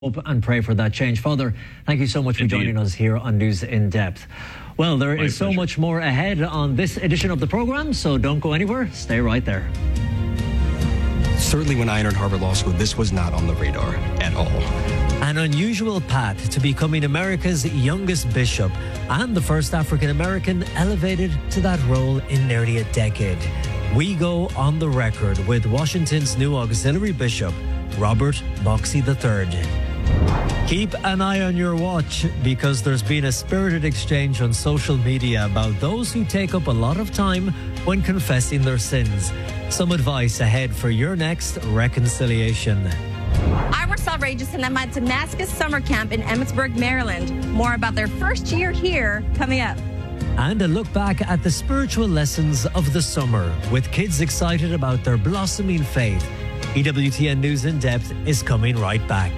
Hope and pray for that change. Father, thank you so much for joining us here on News in Depth. Well, there is so much more ahead on this edition of the program, so don't go anywhere. Stay right there. Certainly when I entered Harvard Law School, this was not on the radar at all. An unusual path to becoming America's youngest bishop and the first African American elevated to that role in nearly a decade. We go on the record with Washington's new auxiliary bishop, Robert Boxey III. Keep an eye on your watch, because there's been a spirited exchange on social media about those who take up a lot of time when confessing their sins. Some advice ahead for your next reconciliation. Iris Outrageous and them at Damascus Summer Camp in Emmitsburg, Maryland. More about their first year here coming up. And a look back at the spiritual lessons of the summer with kids excited about their blossoming faith. EWTN News in Depth is coming right back.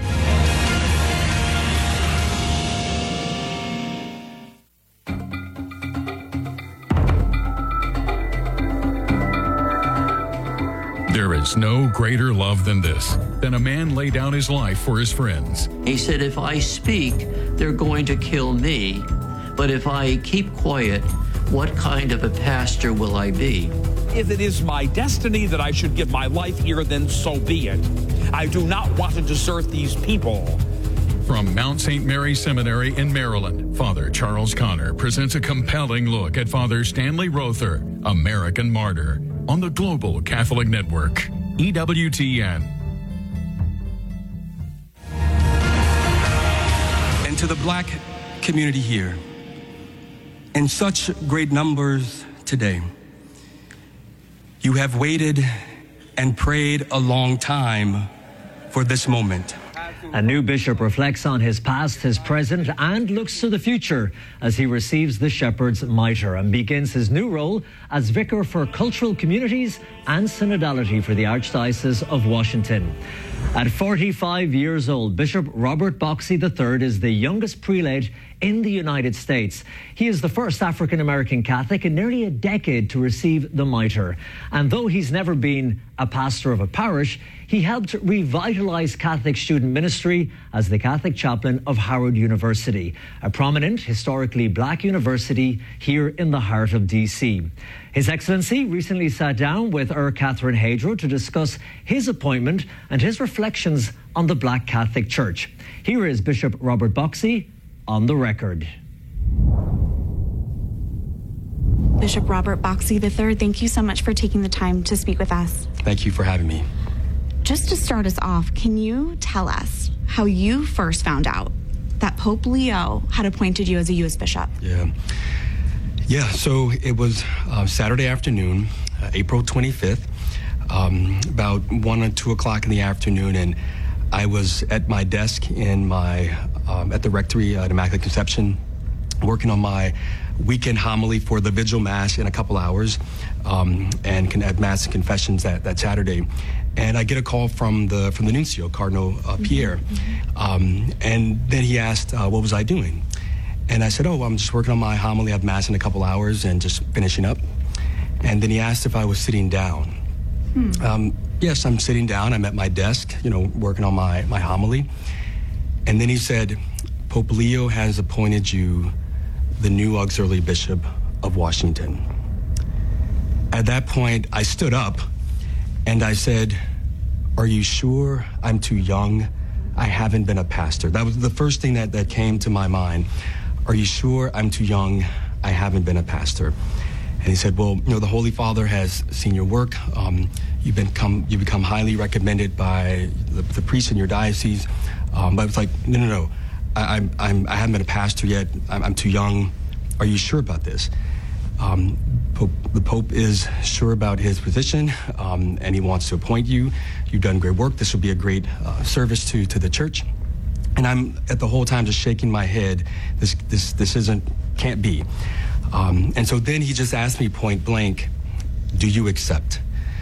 There is no greater love than this, than a man lay down his life for his friends. He said, if I speak, they're going to kill me. But if I keep quiet, what kind of a pastor will I be? If it is my destiny that I should give my life here, then so be it. I do not want to desert these people. From Mount St. Mary Seminary in Maryland, Father Charles Connor presents a compelling look at Father Stanley Rother, American Martyr, on the Global Catholic Network, EWTN. And to the Black community here, in such great numbers today, you have waited and prayed a long time for this moment. A new bishop reflects on his past, his present, and looks to the future as he receives the Shepherd's Mitre and begins his new role as Vicar for Cultural Communities and Synodality for the Archdiocese of Washington. At 45 years old, Bishop Robert Boxey III is the youngest prelate in the United States. He is the first African-American Catholic in nearly a decade to receive the mitre. And though he's never been a pastor of a parish, he helped revitalize Catholic student ministry as the Catholic chaplain of Howard University, a prominent, historically black university here in the heart of D.C. His Excellency recently sat down with Catherine Hadro to discuss his appointment and his reflections on the Black Catholic Church. Here is Bishop Robert Boxey on the record. Bishop Robert Boxey III, thank you so much for taking the time to speak with us. Thank you for having me. Just to start us off, can you tell us how you first found out that Pope Leo had appointed you as a U.S. bishop? Yeah, so it was Saturday afternoon, April 25th, about 1 or 2 o'clock in the afternoon, and I was at my desk in my at the rectory at Immaculate Conception, working on my weekend homily for the Vigil Mass in a couple hours, and can add Mass and confessions that Saturday. And I get a call from the nuncio, Cardinal Pierre, and then he asked, what was I doing? And I said, I'm just working on my homily, I have Mass in a couple hours and just finishing up. And then he asked if I was sitting down. Yes, I'm sitting down. I'm at my desk, working on my homily. And then he said, Pope Leo has appointed you the new auxiliary bishop of Washington. At that point, I stood up and I said, are you sure I'm too young? I haven't been a pastor. That was the first thing that came to my mind. Are you sure I'm too young? I haven't been a pastor. And he said, well, the Holy Father has seen your work. You've become highly recommended by the priests in your diocese. But I was like, no. I haven't been a pastor yet. I'm too young. Are you sure about this? The Pope is sure about his position, and he wants to appoint you. You've done great work. This will be a great service to the church. And I'm at the whole time just shaking my head. This can't be. And so then he just asked me point blank, do you accept?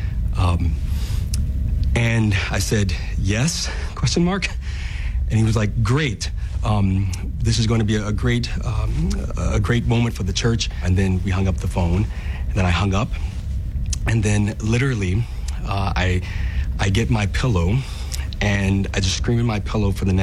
And I said, yes, ? And he was like, great. This is going to be a great moment for the church. And then we hung up the phone, and then I hung up, and then literally I get my pillow and I just screamed in my pillow for the